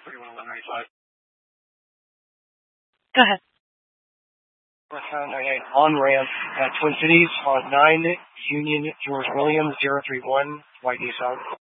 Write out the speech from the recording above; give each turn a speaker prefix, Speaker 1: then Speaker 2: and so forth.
Speaker 1: 3195.
Speaker 2: Go ahead.
Speaker 1: Northbound 98 on ramp at Twin Cities on 9 Union George Williams 031 YD South.